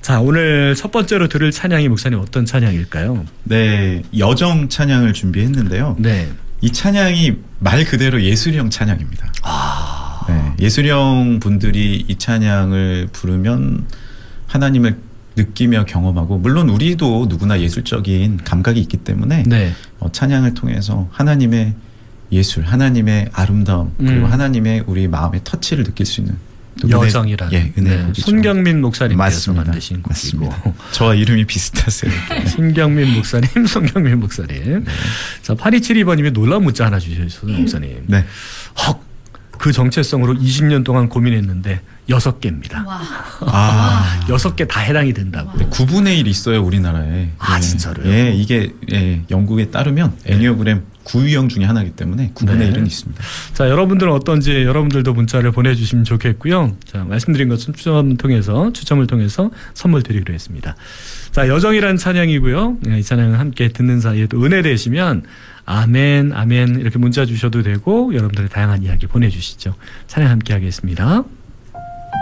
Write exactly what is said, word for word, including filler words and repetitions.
자, 오늘 첫 번째로 들을 찬양이 목사님 어떤 찬양일까요? 네, 여정 찬양을 준비했는데요. 네. 이 찬양이 말 그대로 예술형 찬양입니다. 아. 네, 예술형 분들이 이 찬양을 부르면 하나님을 느끼며 경험하고, 물론 우리도 누구나 예술적인 감각이 있기 때문에 네. 어, 찬양을 통해서 하나님의 예술, 하나님의 아름다움, 그리고 음. 하나님의 우리 마음의 터치를 느낄 수 있는 여정이라는 예, 은혜 네. 곡이죠. 손경민 목사님께서 맞습니다. 만드신 곡이고. 맞습니다. 저와 이름이 비슷하세요. 손경민 목사님, 손경민 목사님. 네. 자, 팔이칠이 번님이 놀라운 문자 하나 주셨어요, 목사님. 네. 헉! 그 정체성으로 이십 년 동안 고민했는데 여섯 개입니다. 와. 아, 여섯 개 다 해당이 된다고. 네, 구분의 일 있어요, 우리나라에. 아, 예. 진짜로요? 예, 이게 예, 영국에 따르면 애니어그램 구 유형 중에 하나이기 때문에 구분의 일은 있습니다. 자, 여러분들은 어떤지 여러분들도 문자를 보내주시면 좋겠고요. 자, 말씀드린 것은 추첨을 통해서 추첨을 통해서 선물 드리기로 했습니다. 자, 여정이란 찬양이고요. 이 찬양을 함께 듣는 사이에도 은혜 되시면 아멘, 아멘 이렇게 문자 주셔도 되고 여러분들의 다양한 이야기 보내주시죠. 찬양 함께 하겠습니다.